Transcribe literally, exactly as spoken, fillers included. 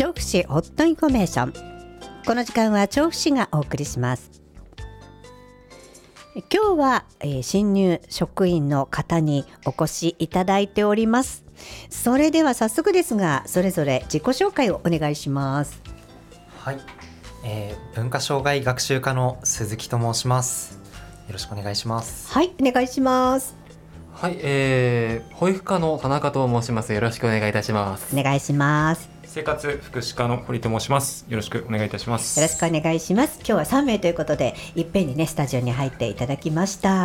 調布市ホットインフォメーション。この時間は調布市がお送りします。今日は、えー、新入職員の方にお越しいただいております。それでは早速ですが、それぞれ自己紹介をお願いします。 はい、えー、文化障害学習課の鈴木と申します。よろしくお願いします。 はい、お願いします。 はい、えー、保育課の田中と申します。よろしくお願いいたします。 お願いします。 生活福祉課の堀と申します。よろしくお願いいたします。 よろしくお願いします。今日はさんめいということで、いっぺんにねスタジオに入っていただきました。